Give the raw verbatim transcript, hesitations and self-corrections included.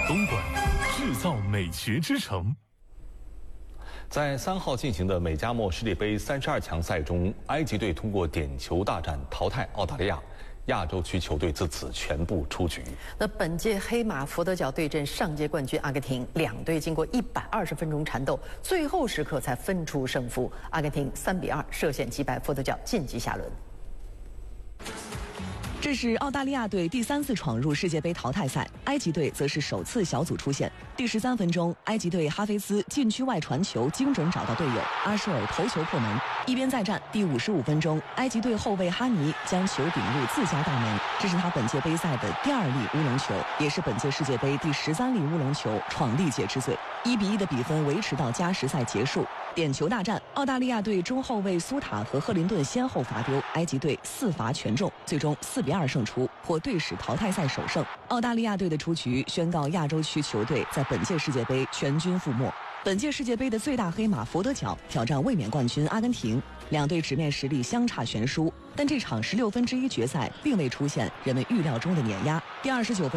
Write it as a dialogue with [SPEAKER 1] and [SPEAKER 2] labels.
[SPEAKER 1] 东莞，制造美学之城。
[SPEAKER 2] 在三号进行的美加墨世界杯三十二强赛中，埃及队通过点球大战淘汰澳大利亚。亚洲区球队自此全部出局。
[SPEAKER 3] 那本届黑马佛得角对阵上届冠军阿根廷，两队经过一百二十分钟缠斗，最后时刻才分出胜负。阿根廷三比二涉险击败佛得角，晋级下轮。
[SPEAKER 4] 这是澳大利亚队第三次闯入世界杯淘汰赛，埃及队则是首次小组出线。第十三分钟，埃及队哈菲兹禁区外传球精准找到队友，阿舍尔头球破门。一边再战，第五十五分钟，埃及队后卫哈尼将球顶入自家大门，这是他本届杯赛的第二粒乌龙球，也是本届世界杯第十三粒乌龙球，创历届之最。一比一的比分维持到加时赛结束。点球大战，澳大利亚队中后卫苏塔和赫林顿先后罚丢，埃及队四罚全中，最终四比二胜出，获队史淘汰赛首胜。澳大利亚队的出局宣告亚洲区球队在本届世界杯全军覆没。本届世界杯的最大黑马佛得角挑战卫冕冠军阿根廷，两队直面实力相差悬殊，但这场十六分之一决赛并未出现人们预料中的碾压。第二十九分